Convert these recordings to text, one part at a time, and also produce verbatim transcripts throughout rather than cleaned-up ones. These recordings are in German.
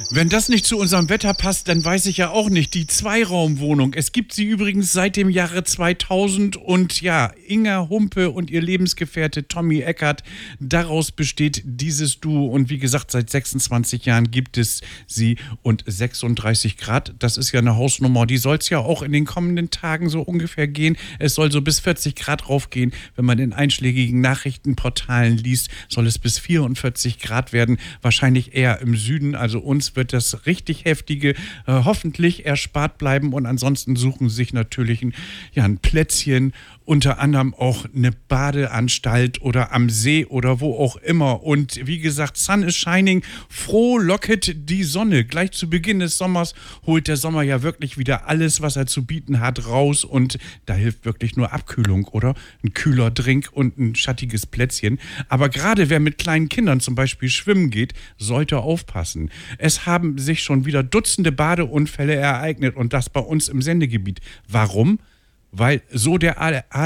Wenn das nicht zu unserem Wetter passt, dann weiß ich ja auch nicht. Die Zweiraumwohnung. Es gibt sie übrigens seit dem Jahre zweitausend und ja, Inga Humpe und ihr Lebensgefährte Tommy Eckert, daraus besteht dieses Duo und wie gesagt, seit sechsundzwanzig Jahren gibt es sie und sechsunddreißig Grad, das ist ja eine Hausnummer, die soll es ja auch in den kommenden Tagen so ungefähr gehen. Es soll so bis vierzig Grad raufgehen. Wenn man in einschlägigen Nachrichtenportalen liest, soll es bis vierundvierzig Grad werden, wahrscheinlich eher im Süden, also uns wird das richtig heftige äh, hoffentlich erspart bleiben und ansonsten suchen sie sich natürlich ein, ja, ein Plätzchen, unter anderem auch eine Badeanstalt oder am See oder wo auch immer. Und wie gesagt, Sun is shining, froh locket die Sonne. Gleich zu Beginn des Sommers holt der Sommer ja wirklich wieder alles, was er zu bieten hat, raus und da hilft wirklich nur Abkühlung, oder? Ein kühler Drink und ein schattiges Plätzchen. Aber gerade wer mit kleinen Kindern zum Beispiel schwimmen geht, sollte aufpassen. Es haben sich schon wieder Dutzende Badeunfälle ereignet und das bei uns im Sendegebiet. Warum? Weil so der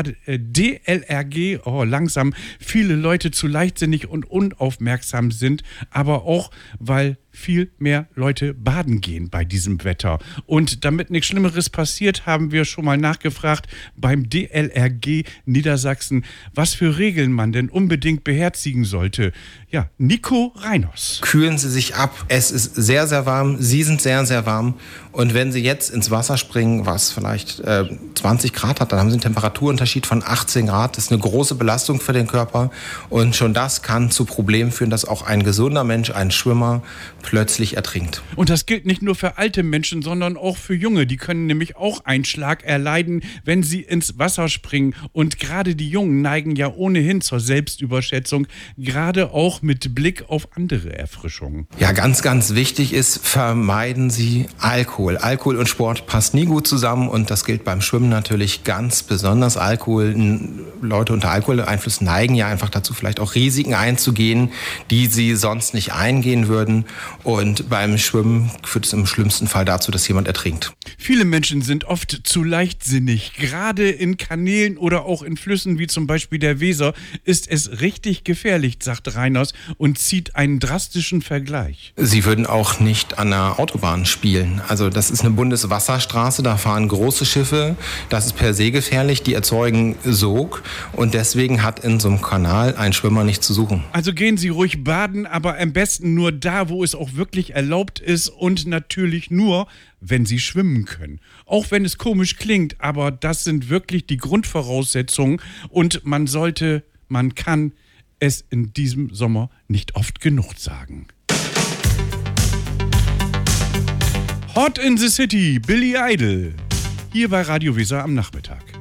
D L R G oh, langsam viele Leute zu leichtsinnig und unaufmerksam sind, aber auch, weil viel mehr Leute baden gehen bei diesem Wetter. Und damit nichts Schlimmeres passiert, haben wir schon mal nachgefragt beim D L R G Niedersachsen, was für Regeln man denn unbedingt beherzigen sollte. Ja, Nico Reiners. Kühlen Sie sich ab. Es ist sehr, sehr warm. Sie sind sehr, sehr warm. Und wenn Sie jetzt ins Wasser springen, was vielleicht äh, zwanzig Grad hat, dann haben Sie einen Temperaturunterschied von achtzehn Grad. Das ist eine große Belastung für den Körper. Und schon das kann zu Problemen führen, dass auch ein gesunder Mensch, ein Schwimmer, plötzlich ertrinkt. Und das gilt nicht nur für alte Menschen, sondern auch für Junge. Die können nämlich auch einen Schlag erleiden, wenn sie ins Wasser springen. Und gerade die Jungen neigen ja ohnehin zur Selbstüberschätzung, gerade auch mit Blick auf andere Erfrischungen. Ja, ganz, ganz wichtig ist, vermeiden Sie Alkohol. Alkohol und Sport passt nie gut zusammen und das gilt beim Schwimmen natürlich ganz besonders. Alkohol, Leute unter Alkoholeinfluss neigen ja einfach dazu, vielleicht auch Risiken einzugehen, die sie sonst nicht eingehen würden. Und beim Schwimmen führt es im schlimmsten Fall dazu, dass jemand ertrinkt. Viele Menschen sind oft zu leichtsinnig. Gerade in Kanälen oder auch in Flüssen wie zum Beispiel der Weser ist es richtig gefährlich, sagt Reiners und zieht einen drastischen Vergleich. Sie würden auch nicht an der Autobahn spielen. Also das ist eine Bundeswasserstraße, da fahren große Schiffe. Das ist per se gefährlich, die erzeugen Sog und deswegen hat in so einem Kanal ein Schwimmer nichts zu suchen. Also gehen Sie ruhig baden, aber am besten nur da, wo es auch wirklich erlaubt ist und natürlich nur, wenn Sie schwimmen können. Auch wenn es komisch klingt, aber das sind wirklich die Grundvoraussetzungen und man sollte, man kann es in diesem Sommer nicht oft genug sagen. Hot in the City, Billy Idol. Hier bei Radio Weser am Nachmittag.